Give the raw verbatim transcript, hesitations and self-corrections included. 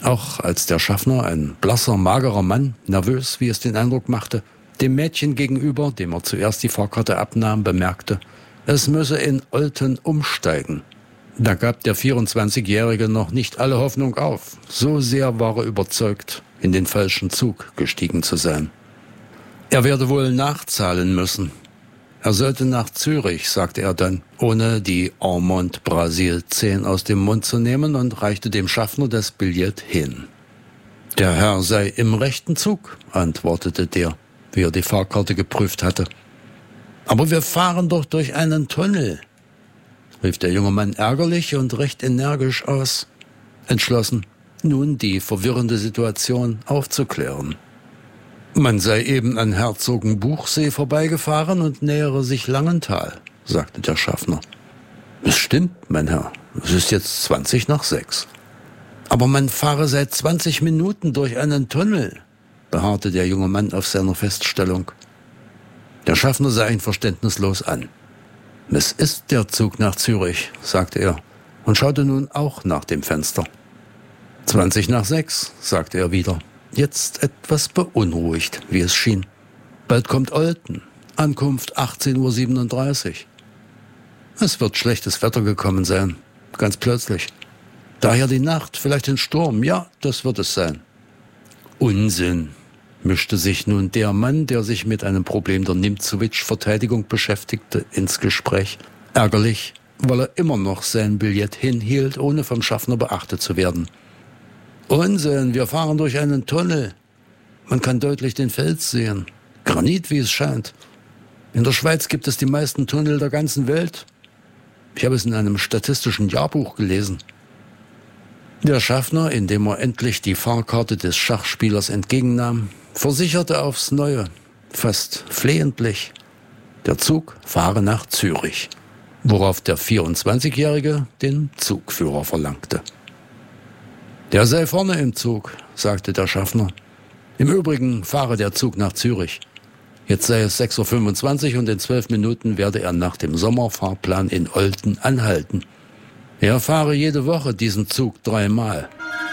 Auch als der Schaffner, ein blasser, magerer Mann, nervös, wie es den Eindruck machte, dem Mädchen gegenüber, dem er zuerst die Fahrkarte abnahm, bemerkte, es müsse in Olten umsteigen. Da gab der vierundzwanzigjährige noch nicht alle Hoffnung auf. So sehr war er überzeugt, in den falschen Zug gestiegen zu sein. Er werde wohl nachzahlen müssen. Er sollte nach Zürich, sagte er dann, ohne die Ormond Brasil zehn aus dem Mund zu nehmen, und reichte dem Schaffner das Billett hin. Der Herr sei im rechten Zug, antwortete der, wie er die Fahrkarte geprüft hatte. Aber wir fahren doch durch einen Tunnel, rief der junge Mann ärgerlich und recht energisch aus, entschlossen, nun die verwirrende Situation aufzuklären. Man sei eben an Herzogenbuchsee vorbeigefahren und nähere sich Langenthal, sagte der Schaffner. Es stimmt, mein Herr, es ist jetzt zwanzig nach sechs. Aber man fahre seit zwanzig Minuten durch einen Tunnel, beharrte der junge Mann auf seiner Feststellung. Der Schaffner sah ihn verständnislos an. Es ist der Zug nach Zürich, sagte er und schaute nun auch nach dem Fenster. Zwanzig nach sechs, sagte er wieder, jetzt etwas beunruhigt, wie es schien. Bald kommt Olten, Ankunft achtzehn Uhr siebenunddreißig. Es wird schlechtes Wetter gekommen sein, ganz plötzlich. Daher die Nacht, vielleicht ein Sturm, ja, das wird es sein. Unsinn, mischte sich nun der Mann, der sich mit einem Problem der Nimzowitsch-Verteidigung beschäftigte, ins Gespräch. Ärgerlich, weil er immer noch sein Billett hinhielt, ohne vom Schaffner beachtet zu werden. Unsinn, wir fahren durch einen Tunnel. Man kann deutlich den Fels sehen. Granit, wie es scheint. In der Schweiz gibt es die meisten Tunnel der ganzen Welt. Ich habe es in einem statistischen Jahrbuch gelesen. Der Schaffner, indem er endlich die Fahrkarte des Schachspielers entgegennahm, versicherte aufs Neue, fast flehentlich, der Zug fahre nach Zürich, worauf der vierundzwanzigjährige den Zugführer verlangte. Der sei vorne im Zug, sagte der Schaffner. Im Übrigen fahre der Zug nach Zürich. Jetzt sei es sechs Uhr fünfundzwanzig und in zwölf Minuten werde er nach dem Sommerfahrplan in Olten anhalten. Er fahre jede Woche diesen Zug dreimal.